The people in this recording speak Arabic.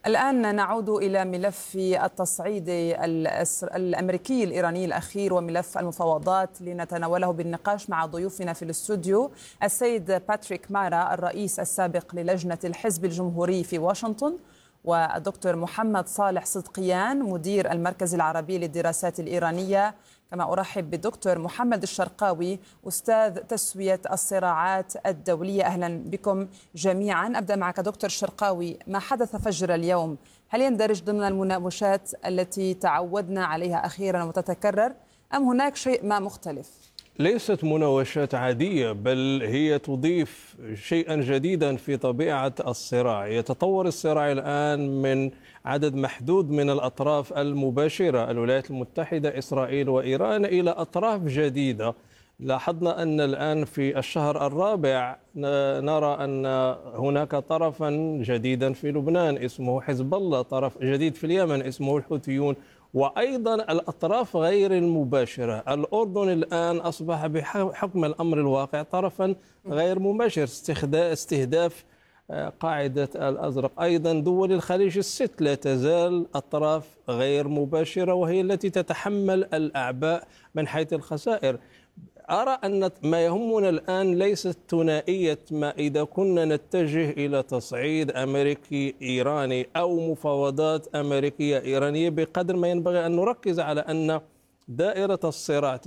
الآن نعود إلى ملف التصعيد الأمريكي الإيراني الأخير وملف المفاوضات لنتناوله بالنقاش مع ضيوفنا في الاستوديو السيد باتريك مارا الرئيس السابق للجنة الحزب الجمهوري في واشنطن، والدكتور محمد صالح صدقيان مدير المركز العربي للدراسات الإيرانية، كما أرحب بالدكتور محمد الشرقاوي أستاذ تسوية الصراعات الدولية. أهلا بكم جميعا. أبدأ معك دكتور الشرقاوي، ما حدث فجر اليوم هل يندرج ضمن المناوشات التي تعودنا عليها أخيرا وتتكرر، أم هناك شيء ما مختلف؟ ليست مناوشات عادية، بل هي تضيف شيئا جديدا في طبيعة الصراع. يتطور الصراع الآن من عدد محدود من الأطراف المباشرة، الولايات المتحدة، إسرائيل وإيران، إلى أطراف جديدة. لاحظنا أن الآن في الشهر الرابع نرى أن هناك طرفا جديدا في لبنان اسمه حزب الله، طرف جديد في اليمن اسمه الحوثيون، وأيضا الأطراف غير المباشرة. الأردن الآن أصبح بحكم الأمر الواقع طرفا غير مباشر، استهداف قاعدة الأزرق. أيضا دول الخليج الست لا تزال أطراف غير مباشرة، وهي التي تتحمل الأعباء من حيث الخسائر. أرى أن ما يهمنا الآن ليست ثنائية ما إذا كنا نتجه إلى تصعيد أمريكي إيراني أو مفاوضات أمريكية إيرانية، بقدر ما ينبغي أن نركز على أن دائرة الصراع